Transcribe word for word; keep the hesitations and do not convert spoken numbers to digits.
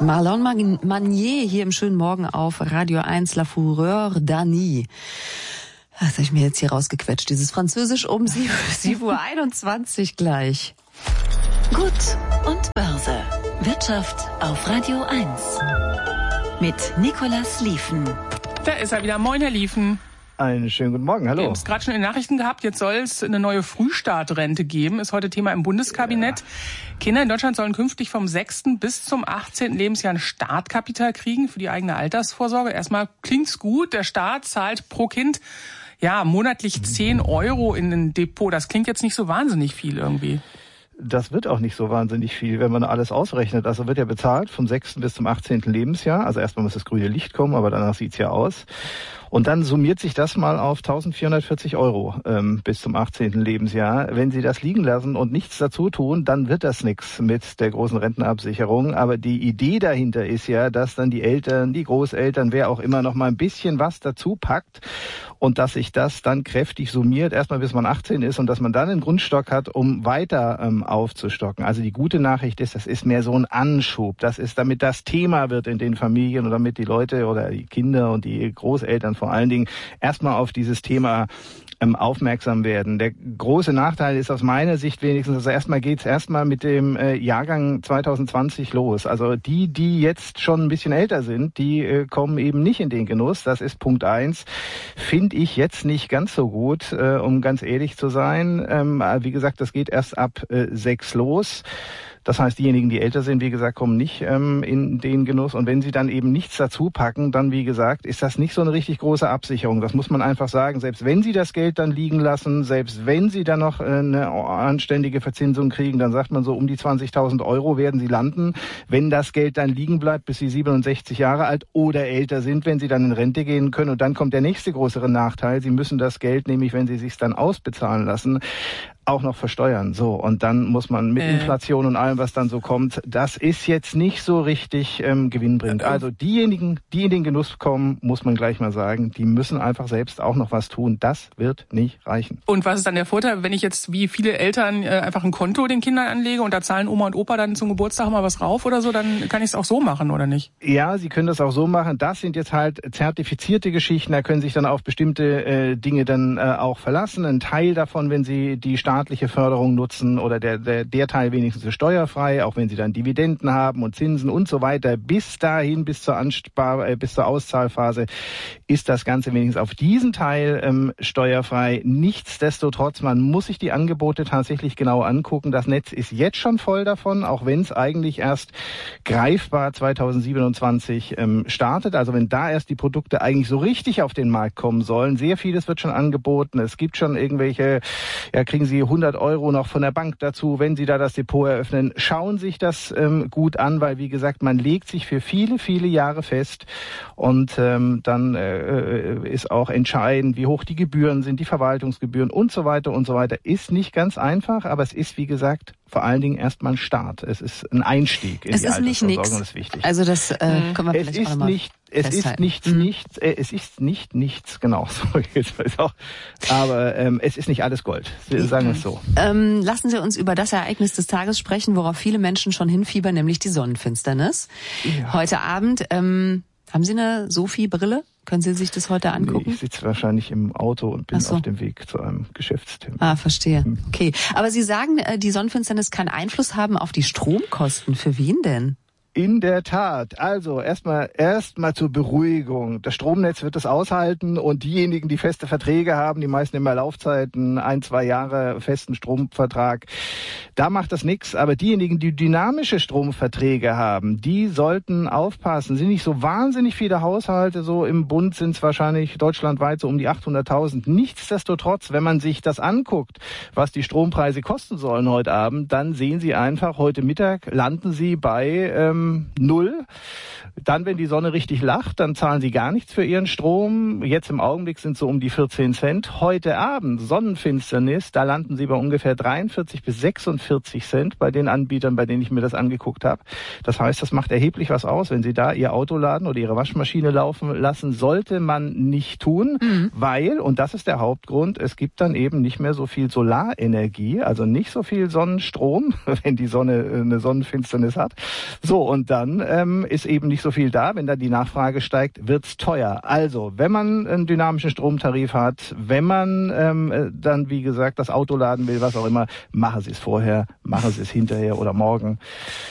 Marlon Manier hier im schönen Morgen auf Radio eins, La Fureur d'Annie. Das habe ich mir jetzt hier rausgequetscht, dieses Französisch um sieben Uhr einundzwanzig gleich. Gut und Börse. Wirtschaft auf Radio eins. Mit Nicolas Liefen. Da ist er wieder. Moin, Herr Liefen. Einen schönen guten Morgen, hallo. Wir haben es gerade schon in den Nachrichten gehabt, jetzt soll es eine neue Frühstartrente geben, ist heute Thema im Bundeskabinett. Ja. Kinder in Deutschland sollen künftig vom sechsten bis zum achtzehnten Lebensjahr ein Startkapital kriegen für die eigene Altersvorsorge. Erstmal klingt's gut, der Staat zahlt pro Kind ja monatlich zehn Euro in ein Depot. Das klingt jetzt nicht so wahnsinnig viel irgendwie. Das wird auch nicht so wahnsinnig viel, wenn man alles ausrechnet. Also wird ja bezahlt vom sechsten bis zum achtzehnten Lebensjahr. Also erstmal muss das grüne Licht kommen, aber danach sieht's ja aus. Und dann summiert sich das mal auf eintausendvierhundertvierzig Euro ähm, bis zum achtzehnten Lebensjahr. Wenn Sie das liegen lassen und nichts dazu tun, dann wird das nichts mit der großen Rentenabsicherung. Aber die Idee dahinter ist ja, dass dann die Eltern, die Großeltern, wer auch immer, noch mal ein bisschen was dazu packt und dass sich das dann kräftig summiert, erstmal bis man achtzehn ist und dass man dann einen Grundstock hat, um weiter ähm, aufzustocken. Also die gute Nachricht ist, das ist mehr so ein Anschub. Das ist, damit das Thema wird in den Familien und damit die Leute oder die Kinder und die Großeltern vor allen Dingen erstmal auf dieses Thema ähm, aufmerksam werden. Der große Nachteil ist aus meiner Sicht wenigstens, also erstmal geht's erstmal mit dem äh, Jahrgang zwanzig zwanzig los. Also die, die jetzt schon ein bisschen älter sind, die äh, kommen eben nicht in den Genuss. Das ist Punkt eins. Finde ich jetzt nicht ganz so gut, äh, um ganz ehrlich zu sein. Ähm, wie gesagt, das geht erst ab äh, sechs los. Das heißt, diejenigen, die älter sind, wie gesagt, kommen nicht ähm, in den Genuss. Und wenn sie dann eben nichts dazu packen, dann, wie gesagt, ist das nicht so eine richtig große Absicherung. Das muss man einfach sagen. Selbst wenn sie das Geld dann liegen lassen, selbst wenn sie dann noch äh, eine anständige Verzinsung kriegen, dann sagt man so, um die zwanzigtausend Euro werden sie landen. Wenn das Geld dann liegen bleibt, bis sie siebenundsechzig Jahre alt oder älter sind, wenn sie dann in Rente gehen können. Und dann kommt der nächste größere Nachteil. Sie müssen das Geld, nämlich wenn sie sich dann ausbezahlen lassen, auch noch versteuern. So, und dann muss man mit äh. Inflation und allem, was dann so kommt, das ist jetzt nicht so richtig ähm, gewinnbringend. Also diejenigen, die in den Genuss kommen, muss man gleich mal sagen, die müssen einfach selbst auch noch was tun. Das wird nicht reichen. Und was ist dann der Vorteil, wenn ich jetzt wie viele Eltern äh, einfach ein Konto den Kindern anlege und da zahlen Oma und Opa dann zum Geburtstag mal was rauf oder so, dann kann ich es auch so machen, oder nicht? Ja, Sie können das auch so machen. Das sind jetzt halt zertifizierte Geschichten. Da können sich dann auf bestimmte äh, Dinge dann äh, auch verlassen. Ein Teil davon, wenn Sie die staatliche Förderung nutzen oder der, der, der Teil wenigstens ist steuerfrei, auch wenn Sie dann Dividenden haben und Zinsen und so weiter. Bis dahin, bis zur Anspar, äh, bis zur Auszahlphase ist das Ganze wenigstens auf diesen Teil ähm, steuerfrei. Nichtsdestotrotz, man muss sich die Angebote tatsächlich genau angucken. Das Netz ist jetzt schon voll davon, auch wenn es eigentlich erst greifbar zweitausendsiebenundzwanzig ähm, startet. Also wenn da erst die Produkte eigentlich so richtig auf den Markt kommen sollen. Sehr vieles wird schon angeboten. Es gibt schon irgendwelche, ja, kriegen Sie hundert Euro noch von der Bank dazu, wenn Sie da das Depot eröffnen. Schauen sich das ähm, gut an, weil, wie gesagt, man legt sich für viele, viele Jahre fest und ähm, dann äh, ist auch entscheidend, wie hoch die Gebühren sind, die Verwaltungsgebühren und so weiter und so weiter. Ist nicht ganz einfach, aber es ist, wie gesagt, vor allen Dingen erstmal ein Start. Es ist ein Einstieg in es die ist nicht Altersvorsorge, nix. und das ist wichtig. Also das äh, können wir es vielleicht ist auch noch mal nicht, es festhalten. ist nichts, mhm. nichts, äh, es ist nicht nichts, genau, so jetzt weiß auch. Aber ähm, es ist nicht alles Gold. Sagen wir es so. Ähm, lassen Sie uns über das Ereignis des Tages sprechen, worauf viele Menschen schon hinfiebern, nämlich die Sonnenfinsternis. Ja. Heute Abend, ähm, haben Sie eine Sophie-Brille? Können Sie sich das heute angucken? Nee, ich sitze wahrscheinlich im Auto und bin so. auf dem Weg zu einem Geschäftstermin. Ah, verstehe. Okay. Aber Sie sagen, die Sonnenfinsternis kann Einfluss haben auf die Stromkosten. Für wen denn? In der Tat. Also erstmal erstmal zur Beruhigung. Das Stromnetz wird es aushalten und diejenigen, die feste Verträge haben, die meisten immer Laufzeiten, ein, zwei Jahre festen Stromvertrag, da macht das nichts. Aber diejenigen, die dynamische Stromverträge haben, die sollten aufpassen. Sind nicht so wahnsinnig viele Haushalte, so im Bund sind es wahrscheinlich deutschlandweit so um die achthunderttausend. Nichtsdestotrotz, wenn man sich das anguckt, was die Strompreise kosten sollen heute Abend, dann sehen Sie einfach, heute Mittag landen Sie bei ähm, null. Dann, wenn die Sonne richtig lacht, dann zahlen Sie gar nichts für Ihren Strom. Jetzt im Augenblick sind es so um die vierzehn Cent. Heute Abend, Sonnenfinsternis, da landen Sie bei ungefähr dreiundvierzig bis sechsundvierzig Cent bei den Anbietern, bei denen ich mir das angeguckt habe. Das heißt, das macht erheblich was aus, wenn Sie da Ihr Auto laden oder Ihre Waschmaschine laufen lassen. Sollte man nicht tun, mhm. weil, und das ist der Hauptgrund, es gibt dann eben nicht mehr so viel Solarenergie, also nicht so viel Sonnenstrom, wenn die Sonne eine Sonnenfinsternis hat. So, und dann ähm, ist eben nicht so viel da. Wenn da die Nachfrage steigt, wird's teuer. Also, wenn man einen dynamischen Stromtarif hat, wenn man ähm, dann, wie gesagt, das Auto laden will, was auch immer, machen Sie es vorher, machen Sie es hinterher oder morgen.